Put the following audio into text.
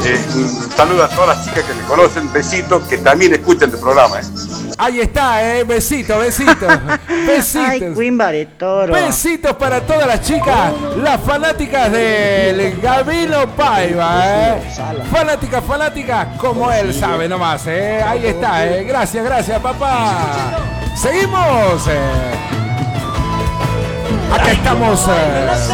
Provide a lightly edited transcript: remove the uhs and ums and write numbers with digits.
Un saludo a todas las chicas que me conocen, besitos, que también escuchan el programa. Ahí está, besitos, besitos. Besitos. Ay, Quimba de Toro. Besitos para todas las chicas, las fanáticas del Gabino Paiva, fanáticas como él sabe nomás, ahí está, gracias papá. Seguimos. Acá estamos.